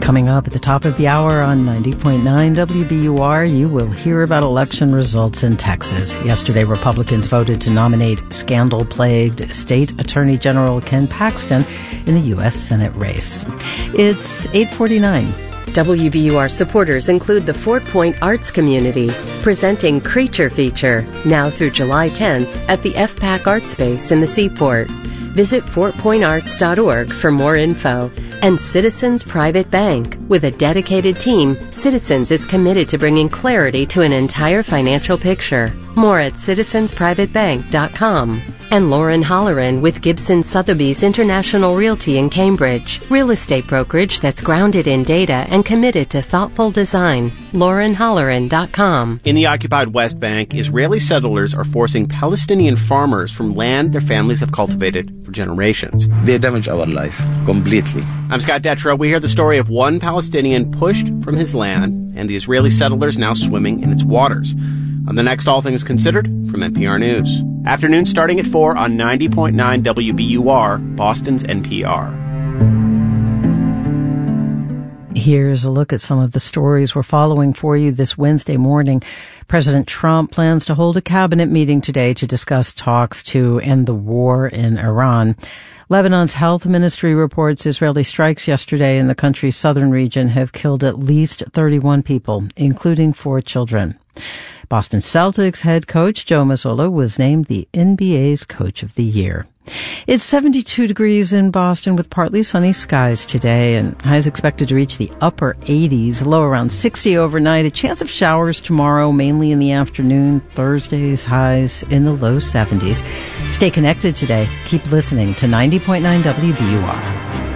Coming up at the top of the hour on 90.9 WBUR, you will hear about election results in Texas. Yesterday, Republicans voted to nominate scandal-plagued State Attorney General Ken Paxton in the U.S. Senate race. It's 8:49. WBUR supporters include the Fort Point Arts Community, presenting Creature Feature, now through July 10th at the FPAC Art Space in the Seaport. Visit fortpointarts.org for more info. And Citizens Private Bank. With a dedicated team, Citizens is committed to bringing clarity to an entire financial picture. More at citizensprivatebank.com. And Lauren Holleran with Gibson Sotheby's International Realty in Cambridge. Real estate brokerage that's grounded in data and committed to thoughtful design. LaurenHolleran.com. In the occupied West Bank, Israeli settlers are forcing Palestinian farmers from land their families have cultivated for generations. They damage our life completely. I'm Scott Detrow. We hear the story of one Palestinian pushed from his land and the Israeli settlers now swimming in its waters. On the next All Things Considered from NPR News. Afternoon starting at 4 on 90.9 WBUR, Boston's NPR. Here's a look at some of the stories we're following for you this Wednesday morning. President Trump plans to hold a cabinet meeting today to discuss talks to end the war in Iran. Lebanon's health ministry reports Israeli strikes yesterday in the country's southern region have killed at least 31 people, including 4 children. Boston Celtics head coach Joe Mazzulla was named the NBA's Coach of the Year. It's 72 degrees in Boston with partly sunny skies today, and highs expected to reach the upper 80s, low around 60 overnight. A chance of showers tomorrow, mainly in the afternoon. Thursday's highs in the low 70s. Stay connected today. Keep listening to 90.9 WBUR.